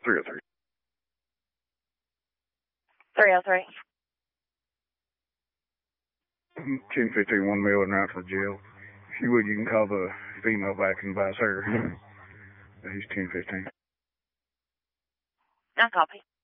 303. 303. 1015, 1 male and out to the jail. If you would, you can call the female back and advise her. He's 1015. I copy.